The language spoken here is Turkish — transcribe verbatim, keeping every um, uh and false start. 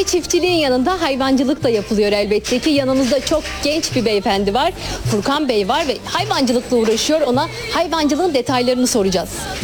çiftçiliğin yanında hayvancılık da yapılıyor elbette ki. Yanımızda çok genç bir beyefendi var. Furkan Bey var ve hayvancılıkla uğraşıyor. Ona hayvancılığın detaylarını soracağız.